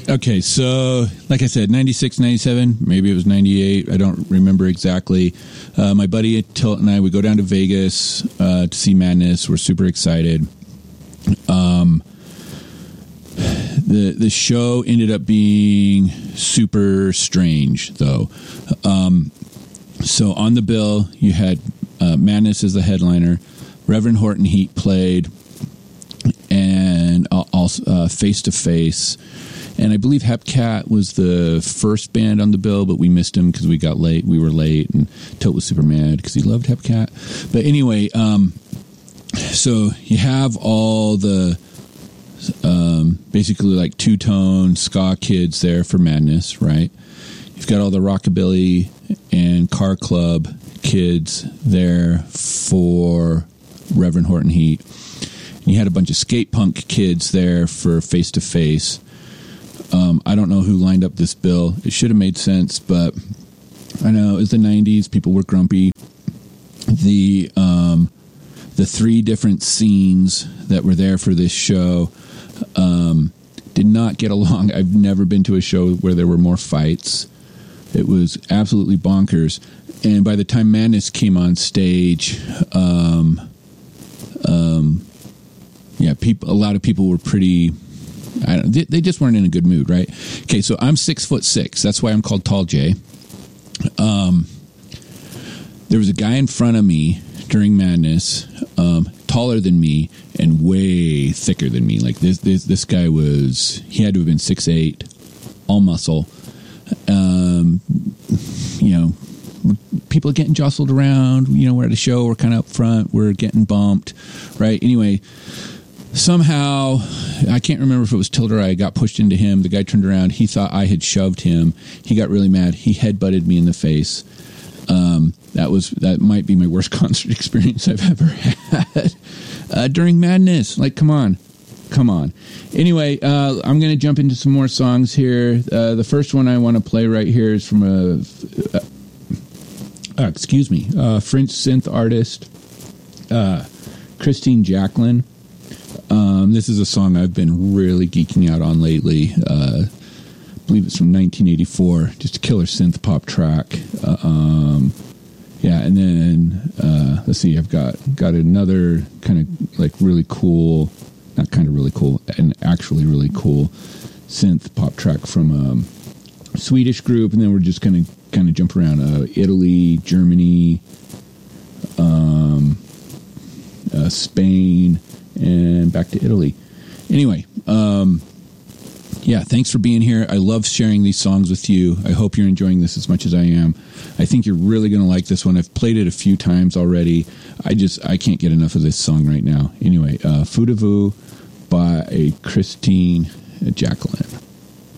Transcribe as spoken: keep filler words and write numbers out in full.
Okay, so like I said, ninety-six, ninety-seven, maybe it was ninety-eight. I don't remember exactly. Uh, my buddy Tilt and I would go down to Vegas uh, to see Madness. We're super excited. Um, the the show ended up being super strange, though. Um, so on the bill, you had uh, Madness as the headliner. Reverend Horton Heat played, and also uh, Face to Face. And I believe Hepcat was the first band on the bill, but we missed him because we got late. We were late, and Tilt was super mad because he loved Hepcat. But anyway, um, so you have all the um, basically like two-tone ska kids there for Madness, right? You've got all the rockabilly and car club kids there for Reverend Horton Heat. And you had a bunch of skate punk kids there for Face to Face. Um, I don't know who lined up this bill. It should have made sense, but I know it was the nineties. People were grumpy. The um, the three different scenes that were there for this show um, did not get along. I've never been to a show where there were more fights. It was absolutely bonkers. And by the time Madness came on stage, um, um, yeah, people. A lot of people were pretty. I don't, they, they just weren't in a good mood, right? Okay, so I'm six foot six. That's why I'm called Tall J. Um, there was a guy in front of me during Madness, um, taller than me and way thicker than me. Like this, this, this guy was. He had to have been six eight, all muscle. Um, you know, people are getting jostled around. You know, we're at a show. We're kind of up front. We're getting bumped, right? Anyway. Somehow, I can't remember if it was Tilt or I got pushed into him. The guy turned around. He thought I had shoved him. He got really mad. He headbutted me in the face. Um, that was that might be my worst concert experience I've ever had uh, during Madness. Like, come on, come on. Anyway, uh, I'm going to jump into some more songs here. Uh, the first one I want to play right here is from a uh, uh, excuse me, uh, French synth artist, uh, Christine Jacqueline. Um, this is a song I've been really geeking out on lately. Uh, I believe it's from nineteen eighty-four. Just a killer synth pop track. Uh, um, yeah, and then uh, let's see. I've got got another kind of like really cool, not kind of really cool, and actually really cool synth pop track from um, a Swedish group, and then we're just going to kind of jump around. Uh, Italy, Germany, um, uh, Spain. And back to Italy. Anyway, um, yeah, thanks for being here. I love sharing these songs with you. I hope you're enjoying this as much as I am. I think you're really going to like this one. I've played it a few times already. I just, I can't get enough of this song right now. Anyway, uh, Fou de Vous by Christine Jacqueline.